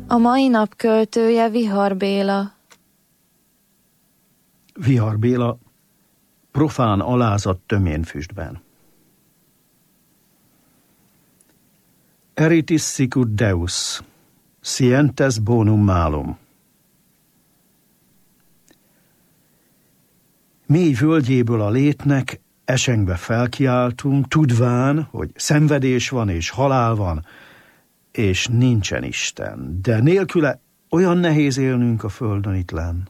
A mai nap költője Vihar Béla. Vihar Béla, profán alázat töményfüstben. Eritis sicut Deus, scientes bonum malum. Mély völgyéből a létnek esengve felkiáltunk, tudván, hogy szenvedés van és halál van, és nincsen Isten, de nélküle olyan nehéz élnünk a földön itt lenn.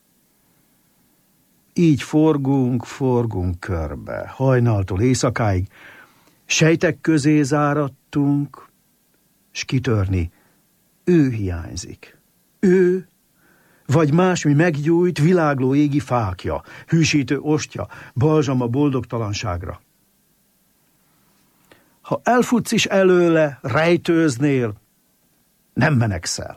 Így forgunk körbe, hajnaltól éjszakáig, sejtek közé záradtunk, s kitörni, ő hiányzik. Ő, vagy másmi meggyújt, világló égi fákja, hűsítő ostya, balzsam a boldogtalanságra. Ha elfutsz is előle, rejtőznél, nem menekszel.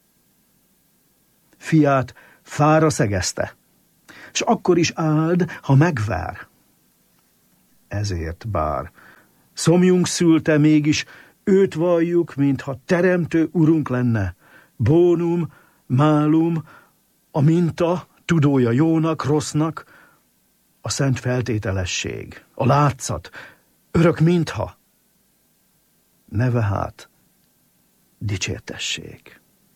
Fiát fára szegezte, s akkor is áld, ha megvár. Ezért bár szomjunk szülte, mégis őt valljuk, mintha teremtő urunk lenne. Bonum, malum, a minta, tudója jónak, rossznak, a szent feltételesség, a látszat, örök mintha. Neve hát dicsértesség.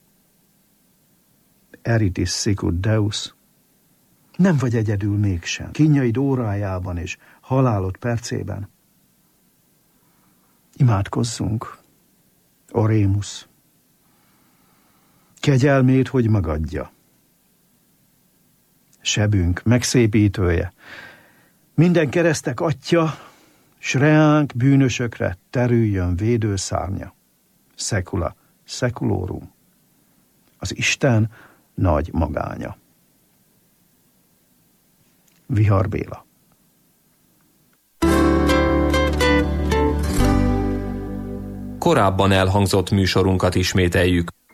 Eritis sicut Deus, nem vagy egyedül mégsem, kínjaid órájában és halálod percében. Imádkozzunk, orémus, kegyelmét, hogy megadja. Sebünk megszépítője, minden keresztek atya, s reánk bűnösökre terüljön védőszárnya. Secula seculorum, az Isten nagy magánya. Vihar Béla. Korábban elhangzott műsorunkat ismételjük.